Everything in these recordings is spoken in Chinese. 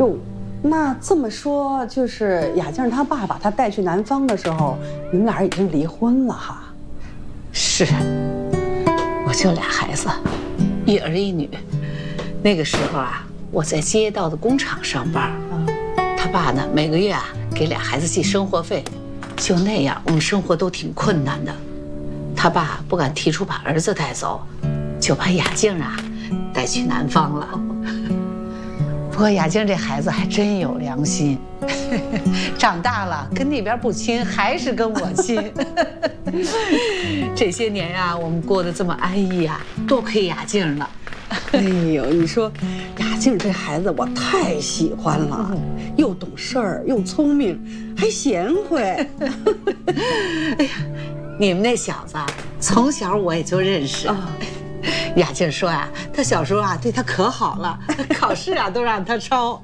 哟，那这么说，就是雅静她爸把她带去南方的时候，你们俩已经离婚了哈？ 是，我就俩孩子，1儿1女。那个时候啊，我在街道的工厂上班，他爸呢每个月啊给俩孩子寄生活费，就那样我们生活都挺困难的。他爸不敢提出把儿子带走，就把雅静啊带去南方了。不过雅静这孩子还真有良心，长大了跟那边不亲，还是跟我亲。这些年啊，我们过得这么安逸啊，多亏雅静了。 哎呦，你说雅静这孩子我太喜欢了，又懂事儿，又聪明，还贤惠。 哎呀，你们那小子从小我也就认识。雅静说啊，他小时候啊对他可好了，考试啊都让他抄。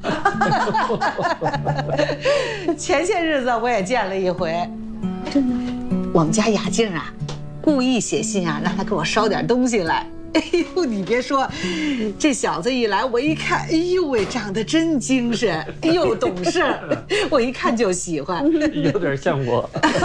前些日子我也见了一回，真的，我们家雅静啊，故意写信啊让他给我捎点东西来。哎呦，你别说，这小子一来，我一看，哎呦喂，长得真精神，又懂事儿，我一看就喜欢。 有点像我。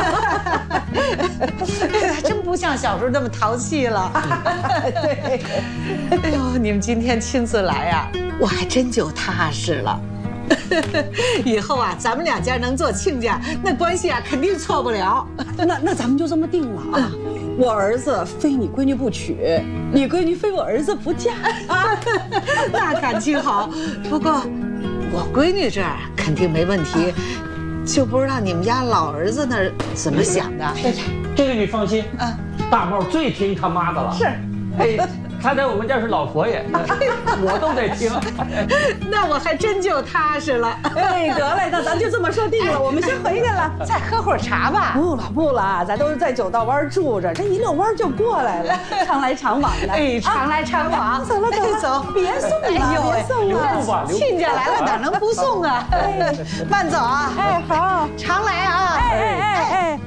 真不像小时候那么淘气了。对，哎呦，你们今天亲自来啊，我还真就踏实了。以后啊，咱们两家能做亲家，那关系啊肯定错不了。 那咱们就这么定了啊。我儿子非你闺女不娶，你闺女非我儿子不嫁啊。 那感情好。不过我闺女这儿肯定没问题，就不知道你们家老儿子那儿怎么想的。 这个你放心，大茂最听他妈的了。是，哎，他在我们家是老佛爷，我都得听。 那我还真就踏实了。 哎，得嘞，那咱就这么说定了，我们先回去了， 再喝会儿茶吧。 不了，咱都是在九道湾住着，这一遛弯就过来了，常来常往的。 哎，常来常往。 走了，走，别送了，别送了， 亲家来了哪能不送啊？慢走啊！ 哎，好， 常来啊！ 哎。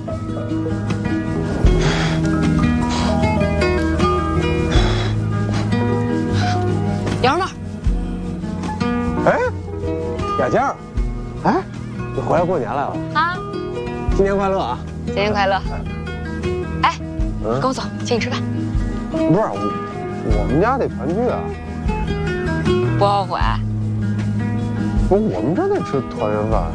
杨那儿， 哎，雅静，哎，你回来过年来了啊？ 新年快乐啊！ 新年快乐！哎，跟我走，请你吃饭。 不是我们家得团聚啊。 不后悔？ 不是，我们真得吃团圆饭。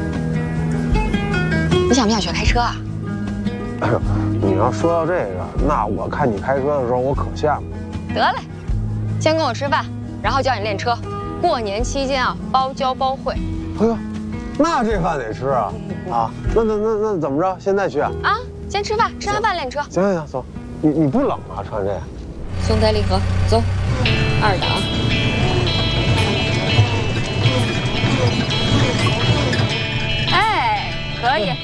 你想不想学开车啊？ 哎呦，你要说到这个，那我看你开车的时候，我可羡慕。 得嘞，先跟我吃饭，然后教你练车。过年期间啊，包教包会。 哎呦，那这饭得吃啊！啊，那怎么着？现在去啊？ 啊，先吃饭，吃完饭练车。 行，走。你不冷啊？穿这？ 松开离合，走，2档。哎，可以。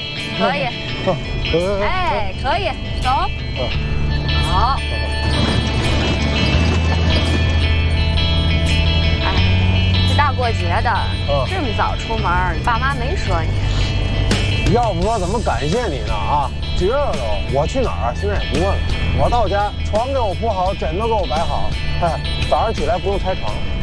哎，可以，走。好。哎，这大过节的，这么早出门，你爸妈没说你？ 要不说怎么感谢你呢啊？绝了都！我去哪儿啊？现在也不问了。我到家，床给我铺好，枕头给我摆好。哎，早上起来不用拆床。